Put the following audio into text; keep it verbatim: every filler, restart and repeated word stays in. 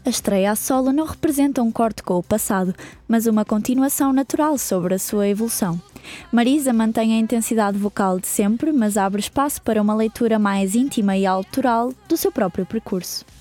A estreia a solo não representa um corte com o passado, mas uma continuação natural sobre a sua evolução. Marisa mantém a intensidade vocal de sempre, mas abre espaço para uma leitura mais íntima e autoral do seu próprio percurso.